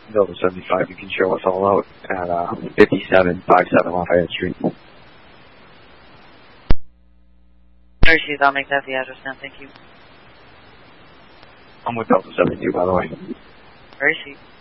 Delta 75, you can show us all out at 5757 Lafayette Street. Receive, I'll make that the address now, thank you. I'm with Delta 72, by the way. Receive.